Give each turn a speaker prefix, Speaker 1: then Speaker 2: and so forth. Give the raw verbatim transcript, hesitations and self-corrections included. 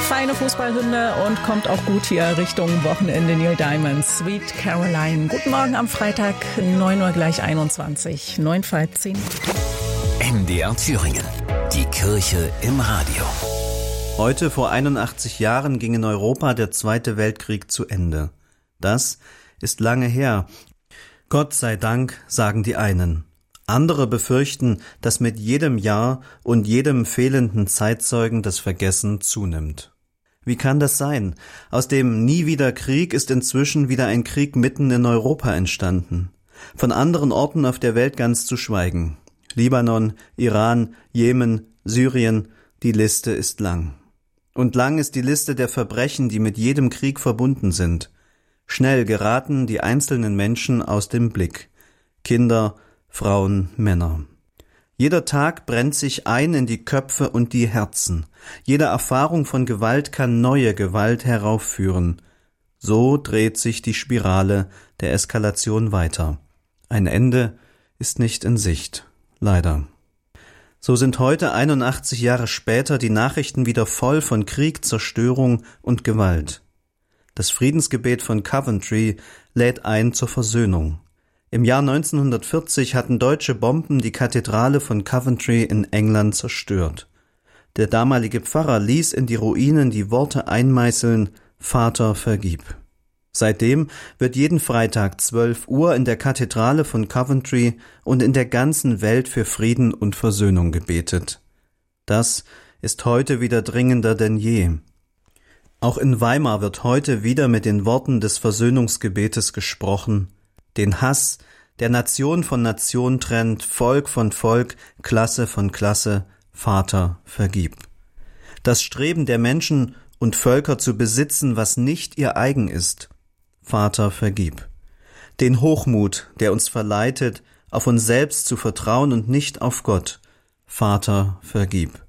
Speaker 1: feine Fußballhymne und kommt auch gut hier Richtung Wochenende. Neil Diamond, Sweet Caroline. Guten Morgen am Freitag, neun Uhr gleich einundzwanzig, neun vor halb zehn.
Speaker 2: M D R Thüringen, die Kirche im Radio.
Speaker 3: Heute vor einundachtzig Jahren ging in Europa der Zweite Weltkrieg zu Ende. Das ist lange her. Gott sei Dank, sagen die einen. Andere befürchten, dass mit jedem Jahr und jedem fehlenden Zeitzeugen das Vergessen zunimmt. Wie kann das sein? Aus dem Nie wieder Krieg ist inzwischen wieder ein Krieg mitten in Europa entstanden. Von anderen Orten auf der Welt ganz zu schweigen. Libanon, Iran, Jemen, Syrien, die Liste ist lang. Und lang ist die Liste der Verbrechen, die mit jedem Krieg verbunden sind. Schnell geraten die einzelnen Menschen aus dem Blick. Kinder, Frauen, Männer. Jeder Tag brennt sich ein in die Köpfe und die Herzen. Jede Erfahrung von Gewalt kann neue Gewalt heraufführen. So dreht sich die Spirale der Eskalation weiter. Ein Ende ist nicht in Sicht. Leider. So sind heute, einundachtzig Jahre später, die Nachrichten wieder voll von Krieg, Zerstörung und Gewalt. Das Friedensgebet von Coventry lädt ein zur Versöhnung. Im Jahr neunzehnhundertvierzig hatten deutsche Bomben die Kathedrale von Coventry in England zerstört. Der damalige Pfarrer ließ in die Ruinen die Worte einmeißeln: Vater, vergib. Seitdem wird jeden Freitag zwölf Uhr in der Kathedrale von Coventry und in der ganzen Welt für Frieden und Versöhnung gebetet. Das ist heute wieder dringender denn je. Auch in Weimar wird heute wieder mit den Worten des Versöhnungsgebetes gesprochen: Den Hass, der Nation von Nation trennt, Volk von Volk, Klasse von Klasse, Vater, vergib. Das Streben der Menschen und Völker zu besitzen, was nicht ihr eigen ist, Vater, vergib. Den Hochmut, der uns verleitet, auf uns selbst zu vertrauen und nicht auf Gott, Vater, vergib.